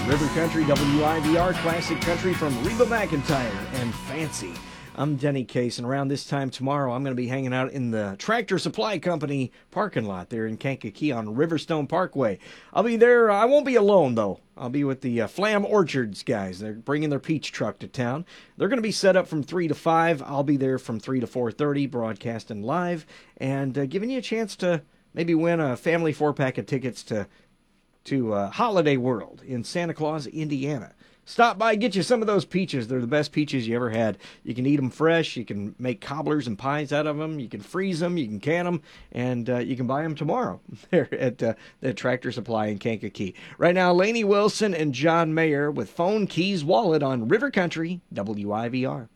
River Country, WIVR, classic country from Reba McEntire and Fancy. I'm Denny Case, and around this time tomorrow, I'm going to be hanging out in the Tractor Supply Company parking lot there in Kankakee on Riverstone Parkway. I'll be there. I won't be alone, though. I'll be with the Flam Orchards guys. They're bringing their peach truck to town. They're going to be set up from 3 to 5. I'll be there from 3 to 4:30, broadcasting live, and giving you a chance to maybe win a family 4-pack of tickets to Holiday World in Santa Claus, Indiana. Stop by, get you some of those peaches. They're the best peaches you ever had. You can eat them fresh. You can make cobblers and pies out of them. You can freeze them. You can can them. And you can buy them tomorrow there at the Tractor Supply in Kankakee. Right now, Lainey Wilson and John Mayer with Phone Keys Wallet on River Country, WIVR.